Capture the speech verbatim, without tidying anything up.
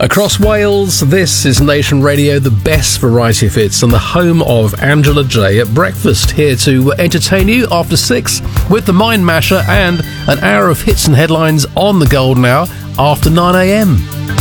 Across Wales, this is Nation Radio, the best variety of hits and the home of Angela J at breakfast, here to entertain you after six with the Mind Masher and an hour of hits and headlines on the golden hour after nine a.m.